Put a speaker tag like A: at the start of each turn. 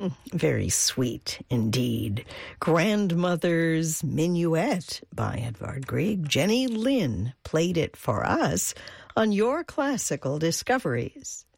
A: Very sweet indeed. Grandmother's Minuet by Edvard Grieg. Jenny Lynn played it for us on Your Classical Discoveries.